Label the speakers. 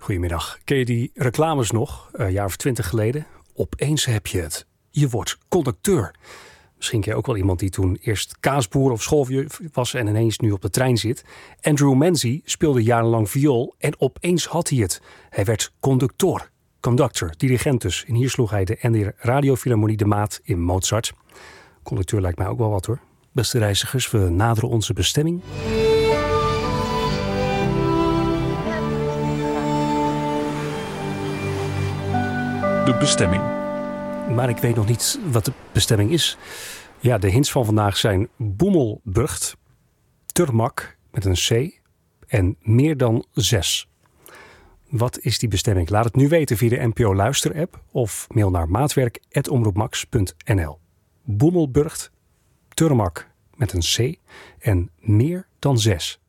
Speaker 1: Goedemiddag. Ken je die reclames nog? Een jaar of 20 geleden. Opeens heb je het. Je wordt conducteur. Misschien ken je ook wel iemand die toen eerst kaasboer of schooljuf was en ineens nu op de trein zit. Andrew Manzi speelde jarenlang viool en opeens had hij het. Hij werd conductor, dirigent dus. En hier sloeg hij de NDR Radiofilharmonie de maat in Mozart. Conducteur lijkt mij ook wel wat hoor. Beste reizigers, we naderen onze bestemming.
Speaker 2: De bestemming.
Speaker 1: Maar ik weet nog niet wat de bestemming is. Ja, de hints van vandaag zijn Boemelburgt, Turmak met een C en meer dan 6. Wat is die bestemming? Laat het nu weten via de NPO Luister-app of mail naar maatwerk@omroepmax.nl. Boemelburgt, Turmak met een C en meer dan 6.